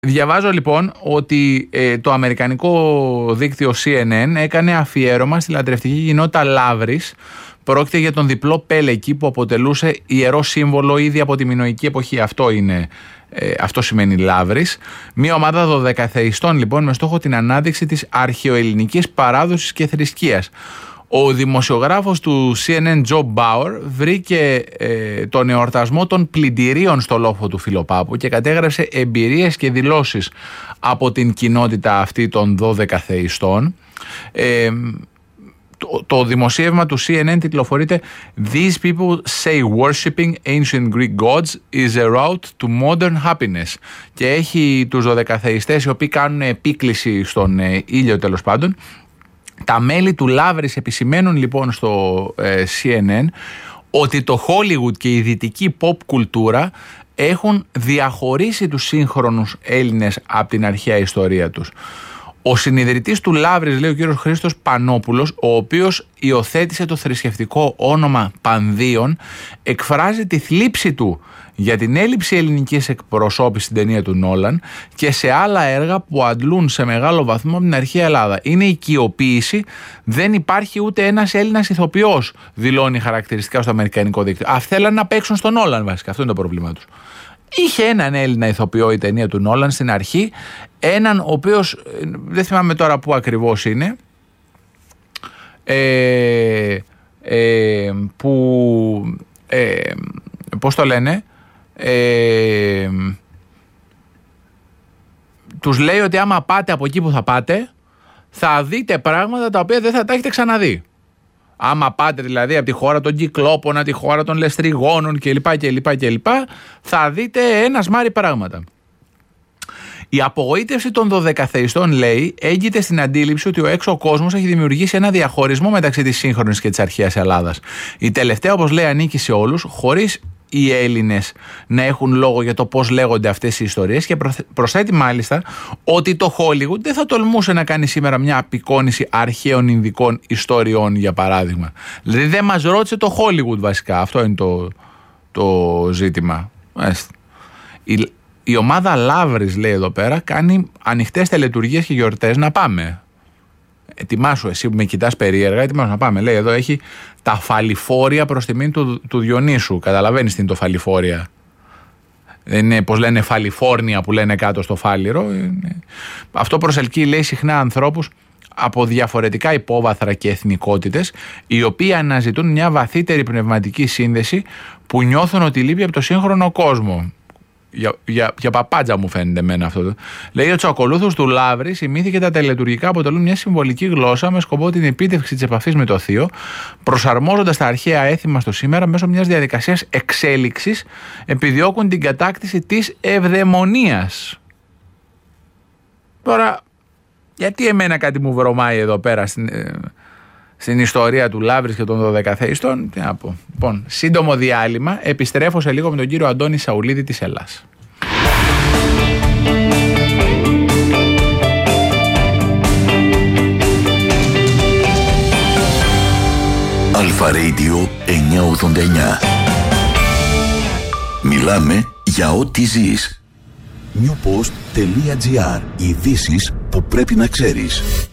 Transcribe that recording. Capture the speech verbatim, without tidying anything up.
Διαβάζω λοιπόν ότι ε, το αμερικανικό δίκτυο σι εν εν έκανε αφιέρωμα στη λατρευτική κοινότητα Λαύρης. Πρόκειται για τον διπλό πέλεκι που αποτελούσε ιερό σύμβολο ήδη από τη μινωική εποχή. Αυτό είναι, ε, αυτό σημαίνει Λαύρης. Μια ομάδα δωδεκαθεϊστών λοιπόν με στόχο την ανάδειξη της αρχαιοελληνικής παράδοσης και θρησκείας. Ο δημοσιογράφος του σι εν εν Joe Bauer βρήκε ε, τον εορτασμό των πλυντηρίων στο λόφο του Φιλοπάπου και κατέγραψε εμπειρίες και δηλώσεις από την κοινότητα αυτή των δώδεκα θεϊστών. Ε, το, το δημοσίευμα του σι εν εν τιτλοφορείται «These people say worshipping ancient Greek gods is a route to modern happiness» και έχει τους δώδεκα θεϊστές οι οποίοι κάνουν επίκληση στον ε, ήλιο τέλος πάντων. Τα μέλη του Λαύρης επισημαίνουν λοιπόν στο ε, σι εν εν ότι το Hollywood και η δυτική pop κουλτούρα έχουν διαχωρίσει τους σύγχρονους Έλληνες από την αρχαία ιστορία τους. Ο συνιδρυτής του Λαύρης, λέει ο κύριος Χρήστος Πανόπουλος, ο οποίος υιοθέτησε το θρησκευτικό όνομα Πανδίων, εκφράζει τη θλίψη του για την έλλειψη ελληνικής εκπροσώπησης στην ταινία του Νόλαν και σε άλλα έργα που αντλούν σε μεγάλο βαθμό από την αρχαία Ελλάδα. Είναι οικειοποίηση, δεν υπάρχει ούτε ένας Έλληνας ηθοποιός, δηλώνει χαρακτηριστικά στο αμερικανικό δίκτυο. Α, θέλαν να παίξουν στον Νόλαν βασικά, αυτό είναι το πρόβλημά τους. Είχε έναν Έλληνα ηθοποιό η ταινία του Νόλαν στην αρχή, έναν ο οποίος, δεν θυμάμαι τώρα πού ακριβώς είναι, ε, ε, που, ε, πώς το λένε, ε, τους λέει ότι άμα πάτε από εκεί που θα πάτε, θα δείτε πράγματα τα οποία δεν θα τα έχετε ξαναδεί. Άμα πάτε δηλαδή από τη χώρα των Κυκλόπωνα, τη χώρα των Λεστριγόνων κλπ, κλπ, κλπ, θα δείτε ένα σμάρι πράγματα. Η απογοήτευση των δωδεκαθεϊστών, λέει, έγκυται στην αντίληψη ότι ο έξω κόσμος έχει δημιουργήσει ένα διαχωρισμό μεταξύ της σύγχρονης και της αρχαίας Ελλάδας. Η τελευταία, όπως λέει, ανήκει σε όλους, χωρίς οι Έλληνες να έχουν λόγο για το πώς λέγονται αυτές οι ιστορίες, και προσθέτει μάλιστα ότι το Hollywood δεν θα τολμούσε να κάνει σήμερα μια απεικόνιση αρχαίων Ινδικών ιστοριών, για παράδειγμα. Δηλαδή δεν μας ρώτησε το Hollywood βασικά, αυτό είναι το, το ζήτημα. Η, η ομάδα Λαύρης, λέει εδώ πέρα, κάνει ανοιχτές τελετουργίες και γιορτές να πάμε. Ετοιμάσου, εσύ που με κοιτάς περίεργα, ετοιμάσου να πάμε. Λέει εδώ έχει τα φαλιφόρια προς τιμήν του, του Διονύσου. Καταλαβαίνεις τι είναι το φαλιφόρια. Δεν είναι, πως λένε, Φαλιφόρνια που λένε κάτω στο Φάληρο. Αυτό προσελκύει, λέει, συχνά ανθρώπους από διαφορετικά υπόβαθρα και εθνικότητες, οι οποίοι αναζητούν μια βαθύτερη πνευματική σύνδεση που νιώθουν ότι λείπει από το σύγχρονο κόσμο. Για, για, για παπάντζα μου φαίνεται εμένα αυτό. Λέει ότι στους ακολούθους του Λαύρης οι μύθοι και τα τελετουργικά αποτελούν μια συμβολική γλώσσα με σκοπό την επίτευξη της επαφής με το Θείο, προσαρμόζοντας τα αρχαία έθιμα στο σήμερα μέσω μιας διαδικασίας εξέλιξης, επιδιώκουν την κατάκτηση της ευδαιμονίας. Τώρα, γιατί εμένα κάτι μου βρωμάει εδώ πέρα στην, στην ιστορία του Λαύρης και των δωδεκαθεϊστών, τι να πω. Λοιπόν, σύντομο διάλειμμα, επιστρέφω σε λίγο με τον κύριο Αντώνη Σαουλίδη της Ελλάς. Αλφα Radio εννιακόσια ογδόντα εννιά. Μιλάμε για ό,τι ζεις. newpost.gr. Ειδήσεις που πρέπει να ξέρεις.